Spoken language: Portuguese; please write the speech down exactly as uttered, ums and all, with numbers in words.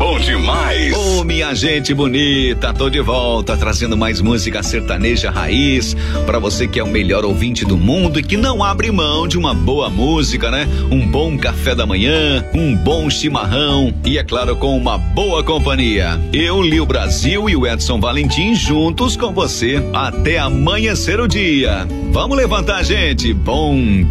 bom demais. Ô, minha gente bonita, tô de volta trazendo mais música sertaneja raiz pra você que é o melhor ouvinte do mundo e que não abre mão de uma boa música, né? Um bom café da manhã, um bom chimarrão e, é claro, com uma boa companhia. Eu, Lio Brasil e o Edson Valentim juntos com você até amanhecer o dia. Vamos levantar, gente. Bom